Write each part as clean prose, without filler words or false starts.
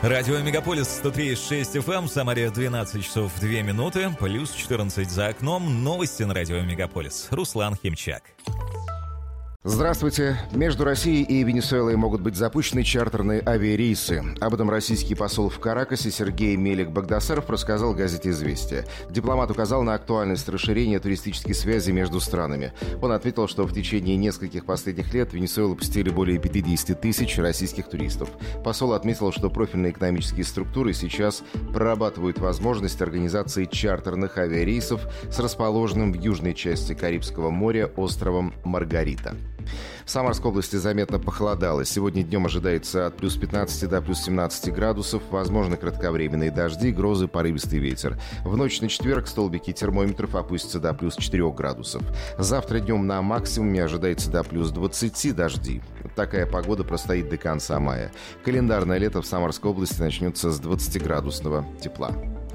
Радио Мегаполис 103,6 FM, Самаре 12 часов 2 минуты, плюс 14 за окном. Новости на Радио Мегаполис. Руслан Химчак. Здравствуйте. Между Россией и Венесуэлой могут быть запущены чартерные авиарейсы. Об этом российский посол в Каракасе Сергей Мелик-Багдасаров рассказал газете «Известия». Дипломат указал на актуальность расширения туристических связей между странами. Он ответил, что в течение нескольких последних лет Венесуэлу посетили более 50 тысяч российских туристов. Посол отметил, что профильные экономические структуры сейчас прорабатывают возможность организации чартерных авиарейсов с расположенным в южной части Карибского моря островом Маргарита. В Самарской области заметно похолодало. Сегодня днем ожидается от плюс 15 до плюс 17 градусов. Возможны кратковременные дожди, грозы, порывистый ветер. В ночь на четверг столбики термометров опустятся до плюс 4 градусов. Завтра днем на максимуме ожидается до плюс 20 дожди. Такая погода простоит до конца мая. Календарное лето в Самарской области начнется с 20-градусного тепла.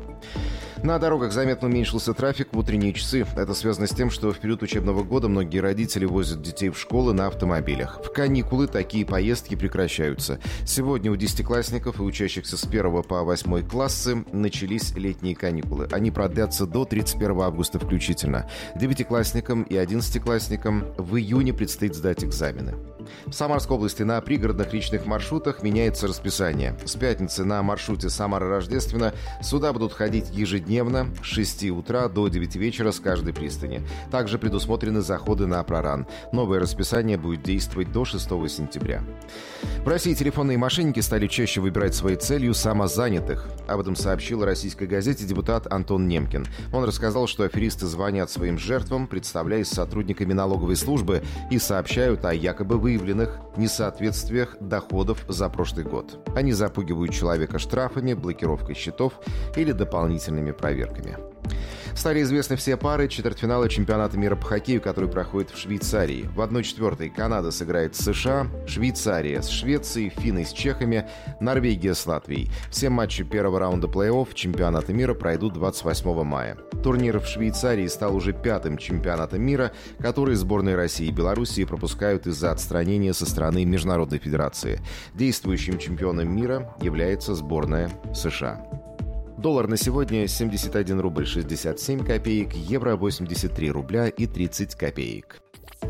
На дорогах заметно уменьшился трафик в утренние часы. Это связано с тем, что в период учебного года многие родители возят детей в школы на автомобилях. В каникулы такие поездки прекращаются. Сегодня у десятиклассников и учащихся с 1 по 8 классы начались летние каникулы. Они продлятся до 31 августа включительно. Девятиклассникам и 11-классникам в июне предстоит сдать экзамены. В Самарской области на пригородных речных маршрутах меняется расписание. С пятницы на маршруте Самара-Рождественно суда будут ходить ежедневно с 6 утра до 9 вечера с каждой пристани. Также предусмотрены заходы на Проран. Новое расписание будет действовать до 6 сентября. В России телефонные мошенники стали чаще выбирать своей целью самозанятых. Об этом сообщил российской газете депутат Антон Немкин. Он рассказал, что аферисты звонят своим жертвам, представляясь сотрудниками налоговой службы, и сообщают о якобы выявленных несоответствиях доходов за прошлый год. Они запугивают человека штрафами, блокировкой счетов или дополнительными проверками. Стали известны все пары четвертьфинала чемпионата мира по хоккею, который проходит в Швейцарии. В 1/4 Канада сыграет с США, Швейцария с Швецией, финны с чехами, Норвегия с Латвией. Все матчи первого раунда плей-офф чемпионата мира пройдут 28 мая. Турнир в Швейцарии стал уже 5-м чемпионатом мира, который сборные России и Белоруссии пропускают из-за отстранения со стороны Международной Федерации. Действующим чемпионом мира является сборная США. Доллар на сегодня 71 рубль 67 копеек, евро 83 рубля и 30 копеек.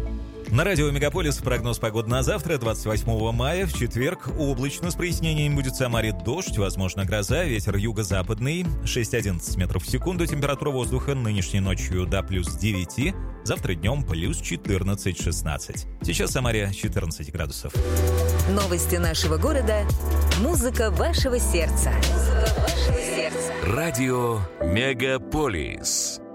На радио Мегаполис прогноз погоды на завтра, 28 мая, в четверг. Облачно с прояснениями, будет в Самаре дождь, возможно гроза, ветер юго-западный, 6-11 метров в секунду, температура воздуха нынешней ночью до плюс 9, завтра днем плюс 14-16. Сейчас в Самаре 14 градусов. Новости нашего города, музыка вашего сердца. Музыка вашего сердца. Радио Мегаполис.